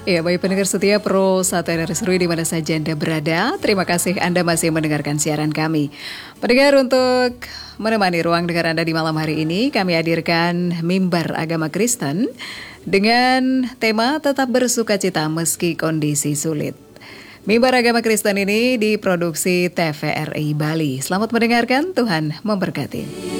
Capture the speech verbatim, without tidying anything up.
Ya, baik pendengar setia Pro satu R R I Serui di mana saja Anda berada. Terima kasih Anda masih mendengarkan siaran kami. Pendengar, untuk menemani ruang dengar Anda di malam hari ini, kami hadirkan Mimbar Agama Kristen dengan tema Tetap Bersukacita Meski Kondisi Sulit. Mimbar Agama Kristen ini diproduksi T V R I Bali. Selamat mendengarkan, Tuhan memberkati.